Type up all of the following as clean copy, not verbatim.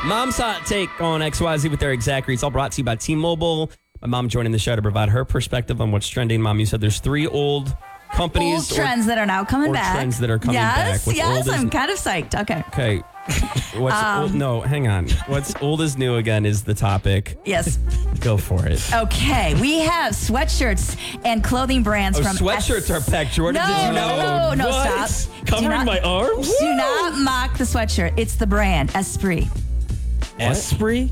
Mom's Hot Take on XYZ with Eric Zachary. It's all brought to you by T-Mobile. My mom joining the show to provide her perspective on what's trending. Mom, you said there's 3 old companies. Old trends that are now coming back. Trends that are coming back. Yes, I'm kind of psyched. Okay. What's old? No, hang on. What's old is new again is the topic. Yes. Go for it. Okay. We have sweatshirts and clothing brands from sweatshirts are back, Jordan. Did you know? No, What? stop. Covering my arms? Do not mock the sweatshirt. It's the brand Esprit. Esprit?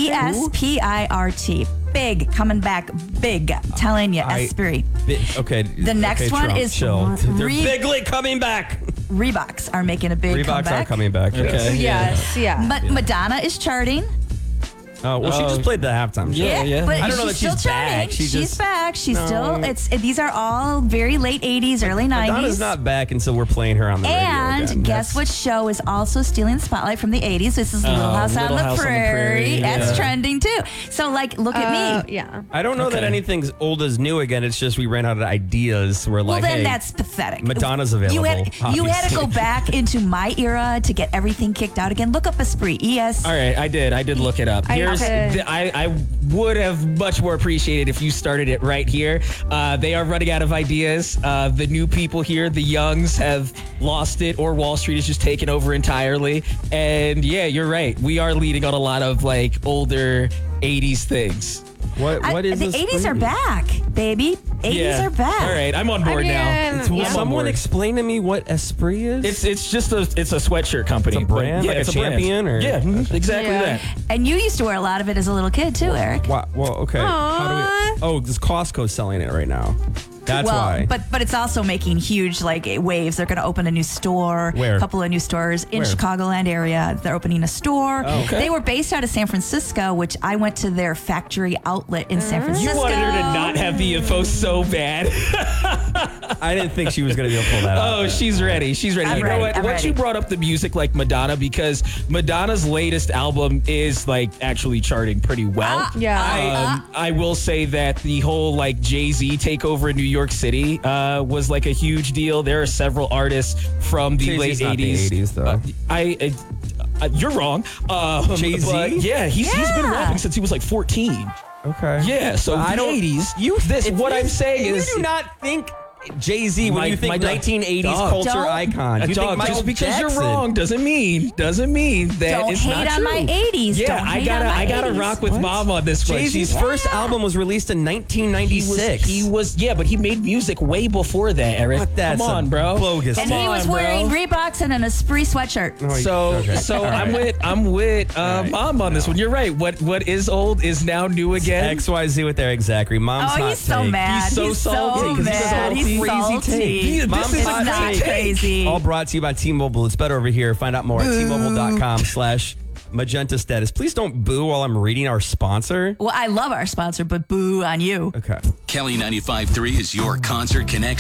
Espirt. Big, coming back big. Telling you, Esprit. Okay. The next one Trump, is chill. They're bigly coming back. Reeboks are making a big Reeboks comeback. are coming back. Okay. Yes, yeah. Madonna is charting. Well, she just played the halftime show. Yeah. But I don't know she's that she's still back. charting. She's just- back. She's No. still. These are all very late 80s, early 90s. Madonna's not back until we're playing her on the radio And again. guess what show is also stealing the spotlight from the 80s? This is Little House on Little the House on the Prairie. Prairie, That's yeah. trending too. So, look at me. Yeah. I don't know that Okay. anything's old as new again. It's just we ran out of ideas. We're Well, like, then hey, that's pathetic. Madonna's available. You had to obviously. go back into my era to get everything kicked out again. Look up Esprit. ES. All right, I did look it up. I did. I would have much more appreciated if you started it right here. They are running out of ideas. The new people here, the youngs, have lost it, or Wall Street is just taken over entirely. And yeah, you're right. We are leading on a lot of older 80s things. What is the this 80s are thing? back, baby. 80s Yeah. are back. All right, I'm on board now. Will I'm on someone board. explain to me what Esprit is? It's just a sweatshirt company. It's a brand? Yeah, Like a it's brand. Champion or- Yeah, exactly Yeah. that. And you used to wear a lot of it as a little kid too, Eric. Well, okay. How do we? Oh, this Costco's selling it right now. That's why. But it's also making huge waves. They're going to open a new store. Where? A couple of new stores in Where? Chicagoland area. They're opening a store. Oh, okay. They were based out of San Francisco, which I went to their factory outlet in San Francisco. You wanted her to not have the info so bad. I didn't think she was going to be able to pull that out. Oh, she's ready. She's ready. I'm You know ready. what? I'm Once ready. you brought up the music like Madonna, because Madonna's latest album is actually charting pretty well. Yeah. I will say that the whole Jay-Z takeover in New York City was a huge deal. There are several artists from the Jay-Z's late not the 80s. 80s, though. You're wrong. Jay-Z? but yeah, he's been rapping since he was 14. Okay. Yeah, so I the don't- 80s. What I'm saying you is, do not think Jay-Z when My- you think my dog- 1980s dog. culture Don't- icon. You dog, think Michael just because Jackson. you're wrong doesn't mean that Don't it's hate not on true. my 80s. Yeah, Don't I hate on my gotta 80s. rock with What? Mom on this one. Jay-Z's first album was released in 1996. He was but he made music way before that, Eric. What? That's Come on, bro. bogus. And he was wearing Reeboks and an Esprit sweatshirt. So I'm with Mom on this one. You're right. What is old is now new again. XYZ with Eric Zachary. Mom's Oh, hot he's so take. mad. He's so salty 'cause he's mad. salty. He's Crazy salty. take. This is It's a not great take. crazy. All brought to you by T-Mobile. It's better over here. Find out more at T-Mobile.com/magenta status. Please don't boo while I'm reading our sponsor. Well, I love our sponsor, but boo on you. Okay. Kelly 95.3 is your concert connection.